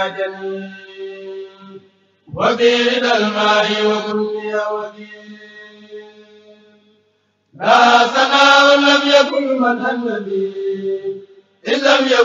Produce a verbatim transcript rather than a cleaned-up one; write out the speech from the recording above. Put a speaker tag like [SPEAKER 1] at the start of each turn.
[SPEAKER 1] وبيد الماء وكل ودين لا ثناء لم يكن من النبي إن لم يكن